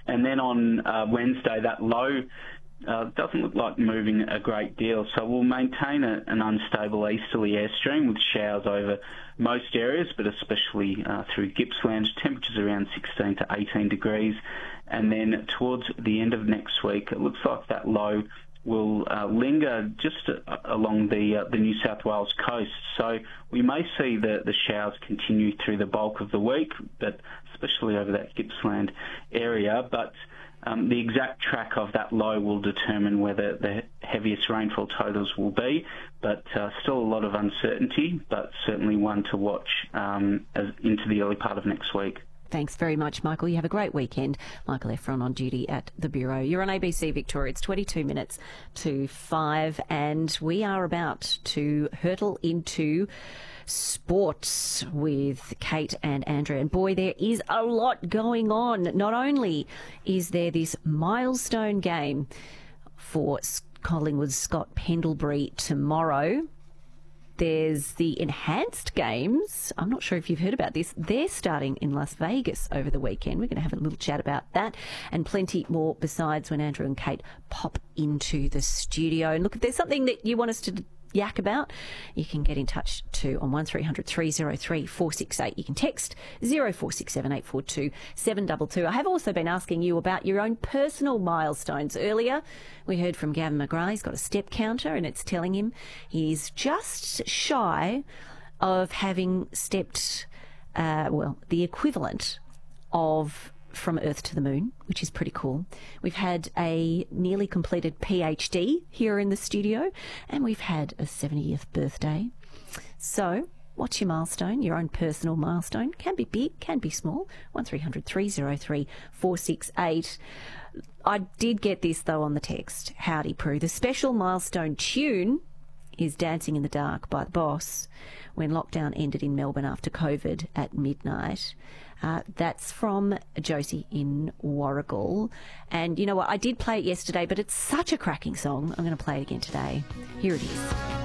And then on Wednesday, that low doesn't look like moving a great deal, so we'll maintain an unstable easterly airstream with showers over most areas, but especially through Gippsland. Temperatures around 16 to 18 degrees. And then towards the end of next week, it looks like that low will linger just along the New South Wales coast. So we may see the showers continue through the bulk of the week, but especially over that Gippsland area. But the exact track of that low will determine whether the heaviest rainfall totals will be, but still a lot of uncertainty, but certainly one to watch as into the early part of next week. Thanks very much, Michael. You have a great weekend. Michael Efron on duty at the Bureau. You're on ABC Victoria. It's 22 minutes to 5, and we are about to hurtle into sports with Kate and Andrea. And boy, there is a lot going on. Not only is there this milestone game for Collingwood's Scott Pendlebury tomorrow, there's the enhanced games. I'm not sure if you've heard about this. They're starting in Las Vegas over the weekend. We're going to have a little chat about that and plenty more besides when Andrew and Kate pop into the studio. And look, if there's something that you want us to yak about, you can get in touch too on 1300 303 468. You can text 0467 842 722. I have also been asking you about your own personal milestones. Earlier we heard from Gavin McGrath. He's got a step counter and it's telling him he's just shy of having stepped the equivalent of from Earth to the Moon, which is pretty cool. We've had a nearly completed PhD here in the studio, and we've had a 70th birthday. So, what's your milestone, your own personal milestone? Can be big, can be small. 1300 303 468. I did get this, though, on the text. Howdy, Prue. The special milestone tune is Dancing in the Dark by The Boss when lockdown ended in Melbourne after COVID at midnight. That's from Josie in Warragul. And you know what? I did play it yesterday, but it's such a cracking song. I'm going to play it again today. Here it is.